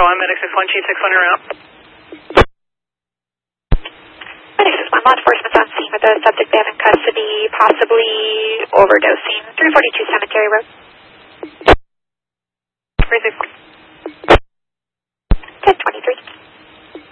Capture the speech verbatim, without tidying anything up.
one, Medic six one, Chief six one, around. Medic six one, law enforcement's on scene with a subject they have in custody, possibly overdosing. three forty-two Cemetery Road. three six one.